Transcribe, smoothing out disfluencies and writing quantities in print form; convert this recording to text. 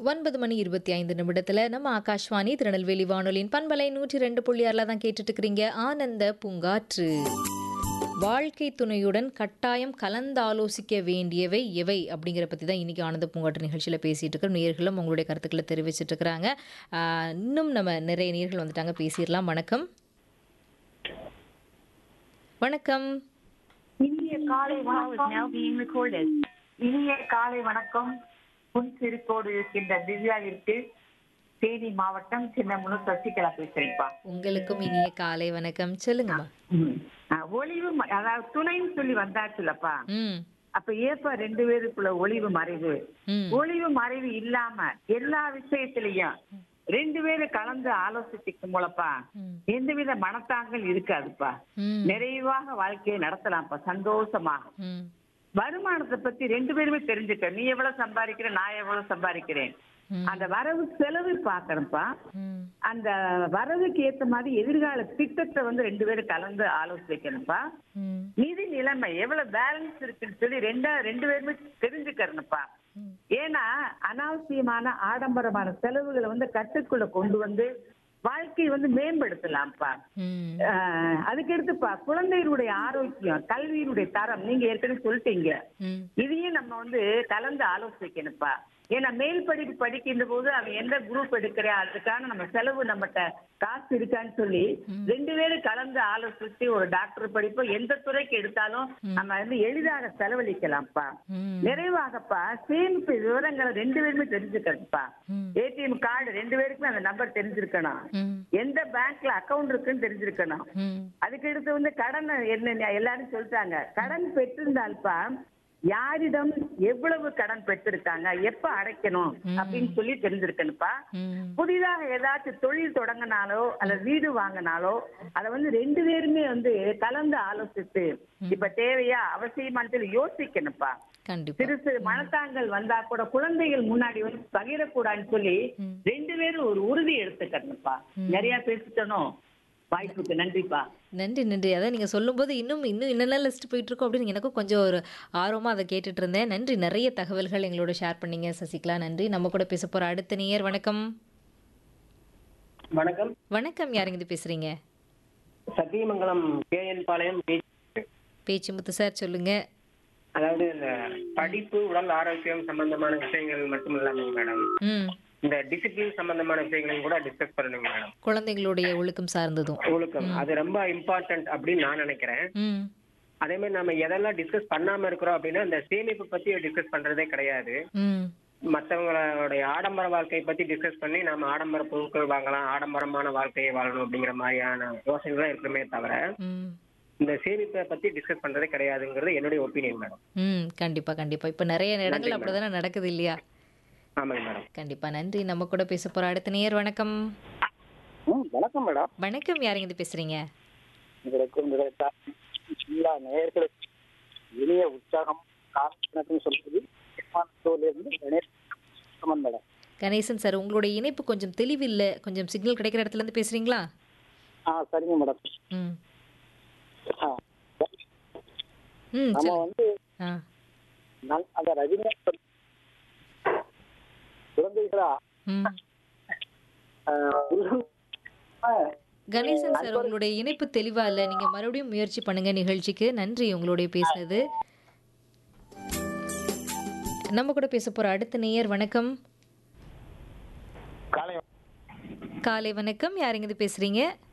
9:25 நம்ம ஆகாஷ்வாணி திருநெல்வேலி வானொலியின் பண்பலை 102.6 தான் கேட்டுட்டு இருக்கிறீங்க. ஆனந்த பூங்காற்று. வாழ்க்கை துணையுடன் கட்டாயம் கலந்தாலோசிக்க வேண்டியவை எவை அப்படிங்கிற பற்றி தான் இன்றைக்கி ஆனந்த பூங்காற்று நிகழ்ச்சியில் பேசிகிட்டு இருக்கோம். நேயர்களும் உங்களுடைய கருத்துக்களை தெரிவிச்சிட்டு இருக்கிறாங்க. இன்னும் நம்ம நிறைய நேயர்கள் வந்துட்டாங்க, பேசிடலாம். வணக்கம். வணக்கம். இனிய காலை வணக்கம். இனிய காலை வணக்கம். புன்சிரிப்போடு இருக்கின்ற திவ்யாவிற்கு தேனி மாவட்டம் சின்னமுனு சசிகலா பேசுறேன்ப்பா. உங்களுக்கும் இனிய காலை வணக்கம். சொல்லுங்கம்மா. ஒளிவு அதாவது துணைன்னு சொல்லி வந்தாச்சுல்லப்பா. ம் அப்ப ஏப்பா ரெண்டு பேருக்குள்ள ஒளிவு மறைவு? ஒளிவு மறைவு இல்லாம எல்லா விஷயத்திலையும் ரெண்டு பேரும் கலந்து ஆலோசிக்கும் மூலப்பா எந்தவித மனத்தாங்கள் இருக்காதுப்பா. நிறைவாக வாழ்க்கையை நடத்தலாம்ப்பா, சந்தோஷமா. வருமானத்தை பத்தி ரெண்டு பேருமே தெரிஞ்சுக்க. நீ எவ்வளவு சம்பாதிக்கிற, நான் எவ்வளவு சம்பாதிக்கிறேன், அந்த வரவு செலவு பாக்கணும்ப்பா. அந்த வரவுக்கு ஏத்த மாதிரி எதிர்கால திட்டத்தை வந்து ரெண்டு பேரும் கலந்து ஆலோசிக்கணும்ப்பா. நிதி நிலைமை எவ்வளவு பேலன்ஸ் இருக்குன்னு சொல்லி ரெண்டு பேருமே தெரிஞ்சுக்கணும்ப்பா. ஏன்னா அனாவசியமான ஆடம்பரமான செலவுகளை வந்து கட்டுக்குள்ள கொண்டு வந்து வாழ்க்கையை வந்து மேம்படுத்தலாம்ப்பா. அதுக்கு எடுத்துப்பா குழந்தைகளுடைய ஆரோக்கியம், கல்வியினுடைய தரம் நீங்க ஏற்கனவே சொல்லிட்டீங்க. இதையும் நம்ம வந்து கலந்து ஆலோசிக்கணும்ப்பா. ஏன்னா மேல் படிப்பு படிக்கின்ற போது அவன் எந்த குரூப் எடுக்கிறா அதுக்கான நம்ம செலவு நம்மகிட்ட காசு இருக்கான்னு சொல்லி ரெண்டு பேரும் கலந்து ஆலோசிச்சு ஒரு டாக்டர் படிப்பு எந்த துறைக்கு எடுத்தாலும் நம்ம வந்து எளிதாக செலவழிக்கலாம்ப்பா. நிறைவாகப்பா சேமிப்பு விவரங்களை ரெண்டு பேருமே தெரிஞ்சுக்கணும்ப்பா. ஏடிஎம் கார்டு ரெண்டு பேருக்குமே அந்த நம்பர் தெரிஞ்சிருக்கணும். எந்த பேங்க்ல அக்கௌண்ட் இருக்குன்னு தெரிஞ்சிருக்கணும். அதுக்கு எடுத்து வந்து கடன் என்ன எல்லாரும் சொல்லிட்டாங்க. கடன் பெற்றிருந்தால்ப்பா யாரிடம் எவ்வளவு கடன் பெற்றிருக்காங்க, எப்ப அடைக்கணும் அப்படின்னு சொல்லி தெரிஞ்சிருக்கணும்ப்பா. புதிதாக ஏதாச்சும் தொழில் தொடங்கினாலோ அல்ல வீடு வாங்கினாலோ அதை வந்து ரெண்டு பேருமே வந்து கலந்து ஆலோசித்து இப்ப தேவையா அவசியமானு சொல்லி யோசிக்கணும்ப்பா. சிறு சிறு மனத்தாங்கள் வந்தா கூட குழந்தைகள் முன்னாடி வந்து பகிரக்கூடாதுன்னு சொல்லி ரெண்டு பேரும் ஒரு உறுதி எடுத்துக்கணும்ப்பா. நிறைய பேசிட்டணும். வாய்ப்புக்கு நன்றிப்பா. நன்றி நன்றி. அதான் நீங்கள் சொல்லும்போது இன்னும் என்னெல்லாம் லிஸ்ட் போயிட்டுருக்கோம் அப்படின்னு எனக்கும் கொஞ்சம் ஒரு ஆர்வமாக அதை கேட்டுட்டு இருந்தேன். நன்றி, நிறைய தகவல்கள் எங்களோட ஷேர் பண்ணீங்க சசிகலா. நன்றி. நம்ம கூட பேச போகிற அடுத்த நேயர். வணக்கம். வணக்கம். வணக்கம். யாருங்க இது பேசுகிறீங்க? சத்தியமங்கலம் கேஎன் பாளையம் பேச்சுமுத்து சார், சொல்லுங்க. அதாவது இந்த படிப்பு, உடல் ஆரோக்கியம் சம்பந்தமான விஷயங்கள் மட்டும் இல்லாம மேடம், இந்த டிசிப்ளின் சம்பந்தமான விஷயங்களையும் கூட டிஸ்கஸ் பண்ணணுங்க மேடம். குழந்தைகளுடைய ஒழுக்கம் சார்ந்ததும் ஒழுக்கம் அது ரொம்ப இம்பார்ட்டன்ட் அப்படின்னு நான் நினைக்கிறேன். அதே மாதிரி நம்ம எதெல்லாம் டிஸ்கஸ் பண்ணாம இருக்கிறோம் அப்படின்னா இந்த சேமிப்பு பத்தி டிஸ்கஸ் பண்றதே கிடையாது. மற்றவங்களுடைய ஆடம்பர வாழ்க்கையை பத்தி டிஸ்கஸ் பண்ணி நம்ம ஆடம்பர பொருட்கள் வாங்கலாம், ஆடம்பரமான வாழ்க்கையை வாழணும் அப்படிங்கிற மாதிரியான யோசனைகள் இருக்குமே தவிர இந்த சேமிப்பை பத்தி டிஸ்கஸ் பண்றதே கிடையாதுங்கிறது என்னுடைய ஒப்பீனியன் மேடம். கண்டிப்பா கண்டிப்பா. இப்ப நிறைய இடங்கள் அப்படிதானே நடக்குது இல்லையா? ஆமாங்க மேடம். கண்டிப்பா. நன்றி. நம்ம கூட பேச போற அடுத்த நேயர். வணக்கம். வணக்கம் மேடம். வணக்கம். யாருங்க இது பேசுறீங்க? இனிய உற்சாகம் சொல்றது மேடம். கணேசன் சார், உங்களுடைய இணைப்பு கொஞ்சம் தெளிவில்லை. கொஞ்சம் சிக்னல் கிடைக்கிற இடத்துல இருந்து பேசுறீங்களா? சரிங்க மேடம். நம்ம வந்து அந்த ரஜினி குழந்தைகளா கணேசன் சார், உங்களுடைய இணைப்பு தெளிவா இல்ல. நீங்க மறுபடியும் முயற்சி பண்ணுங்க நிகழ்ச்சிக்கு. நன்றி உங்களுடைய பேசுனது. நம்ம கூட பேச போற அடுத்த நேயர். வணக்கம். காலை வணக்கம். யாருங்க இது பேசுறீங்க?